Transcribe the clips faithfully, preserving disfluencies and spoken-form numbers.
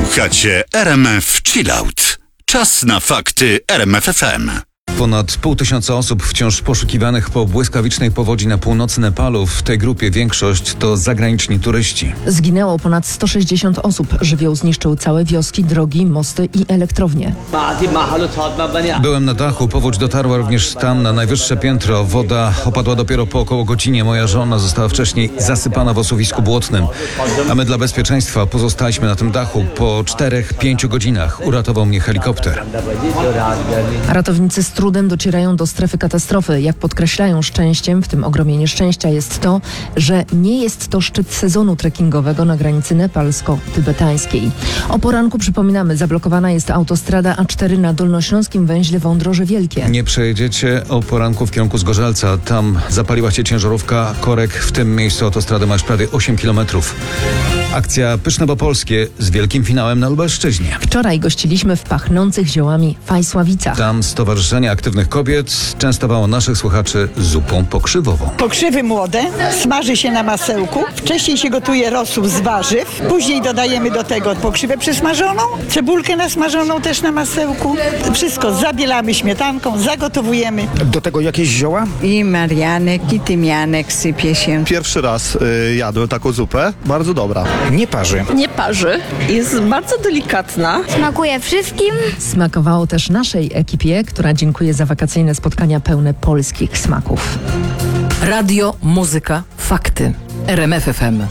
Słuchacie R M F Chillout. Czas na fakty R M F F M. Ponad pół tysiąca osób wciąż poszukiwanych po błyskawicznej powodzi na północy Nepalu. W tej grupie większość to zagraniczni turyści. Zginęło ponad sto sześćdziesiąt osób. Żywioł zniszczył całe wioski, drogi, mosty i elektrownie. Byłem na dachu, powódź dotarła również tam na najwyższe piętro. Woda opadła dopiero po około godzinie. Moja żona została wcześniej zasypana w osuwisku błotnym. A my dla bezpieczeństwa pozostaliśmy na tym dachu. Po czterech, pięciu godzinach uratował mnie helikopter. Ratownicy z trudem docierają do strefy katastrofy. Jak podkreślają, szczęściem w tym ogromie nieszczęścia jest to, że nie jest to szczyt sezonu trekkingowego na granicy nepalsko-tybetańskiej. O poranku, przypominamy, zablokowana jest autostrada A cztery na dolnośląskim węźle Wądroże Wielkie. Nie przejedziecie o poranku w kierunku Zgorzelca. Tam zapaliła się ciężarówka korek. W tym miejscu autostrady ma już prawie osiem kilometrów. Akcja Pyszne bo Polskie z wielkim finałem na Lubelszczyźnie. Wczoraj gościliśmy w pachnących ziołami Fajsławicach. Tam Stowarzyszenie Aktywnych Kobiet częstowało naszych słuchaczy zupą pokrzywową. Pokrzywy młode, smaży się na masełku, wcześniej się gotuje rosół z warzyw, później dodajemy do tego pokrzywę przesmażoną, cebulkę nasmażoną też na masełku. Wszystko zabielamy śmietanką, zagotowujemy. Do tego jakieś zioła? I marianek, i tymianek sypie się. Pierwszy raz y, jadłem taką zupę, bardzo dobra. Nie parzy. Nie parzy, jest bardzo delikatna. Smakuje wszystkim. Smakowało też naszej ekipie, która dziękuję za wakacyjne spotkania pełne polskich smaków. Radio, muzyka, fakty. R M F F M.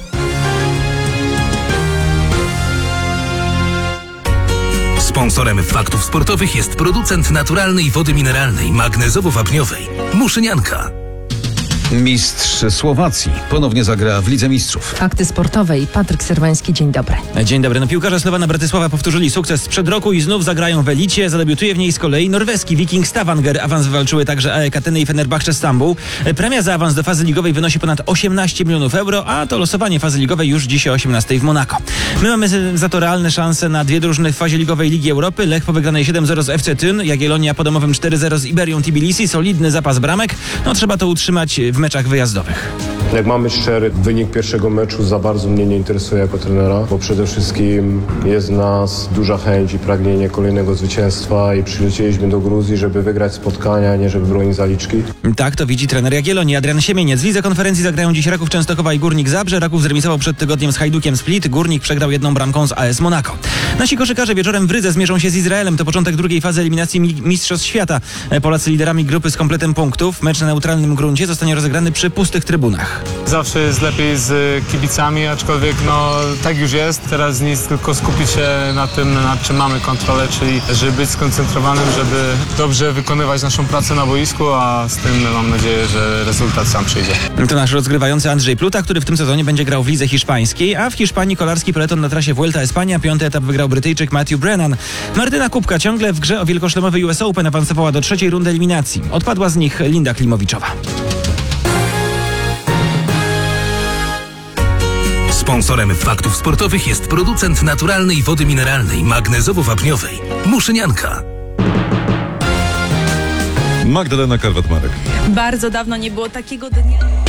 Sponsorem faktów sportowych jest producent naturalnej wody mineralnej, magnezowo-wapniowej Muszynianka. Mistrz Słowacji ponownie zagra w Lidze Mistrzów. Fakty sportowe i Patryk Serwański, dzień dobry. Dzień dobry. No, piłkarze Slowana Bratysława powtórzyli sukces sprzed roku i znów zagrają w elicie. Zadebiutuje w niej z kolei norweski Viking Stavanger. Awans wywalczyły także A E K Atheny i Fenerbahce Stambuł. Premia za awans do fazy ligowej wynosi ponad osiemnaście milionów euro, a to losowanie fazy ligowej już dziś o osiemnastej w Monako. My mamy za to realne szanse na dwie drużyny w fazie ligowej Ligi Europy. Lech po wygranej siedem zero z F C Thun, Jagiellonia po domowym cztery zero z Iberią Tbilisi. Solidny zapas bramek. No trzeba to utrzymać w meczach wyjazdowych. Jak mamy szczery, wynik pierwszego meczu za bardzo mnie nie interesuje jako trenera, bo przede wszystkim jest w nas duża chęć i pragnienie kolejnego zwycięstwa i przylecieliśmy do Gruzji, żeby wygrać spotkania, nie żeby bronić zaliczki. Tak to widzi trener Jagiellonii Adrian Siemieniec. W lidze konferencji zagrają dziś Raków Częstochowa i Górnik Zabrze. Raków zremisował przed tygodniem z Hajdukiem Split. Górnik przegrał jedną bramką z A S Monako. Nasi koszykarze wieczorem w Rydze zmierzą się z Izraelem. To początek drugiej fazy eliminacji Mistrzostw Świata. Polacy liderami grupy z kompletem punktów. Mecz na neutralnym gruncie zostanie rozegrany przy pustych trybunach. Zawsze jest lepiej z kibicami, aczkolwiek no tak już jest. Teraz nic, tylko skupić się na tym, nad czym mamy kontrolę, czyli żeby być skoncentrowanym, żeby dobrze wykonywać naszą pracę na boisku, a z tym mam nadzieję, że rezultat sam przyjdzie. To nasz rozgrywający Andrzej Pluta, który w tym sezonie będzie grał w lidze hiszpańskiej, a w Hiszpanii kolarski peleton na trasie Vuelta Espania. Piąty etap wygrał Brytyjczyk Matthew Brennan. Martyna Kubka ciągle w grze o wielkoszlemowy U S Open awansowała do trzeciej rundy eliminacji. Odpadła z nich Linda Klimowiczowa. Sponsorem faktów sportowych jest producent naturalnej wody mineralnej, magnezowo-wapniowej Muszynianka. Magdalena Kalwat-Marek. Bardzo dawno nie było takiego dnia.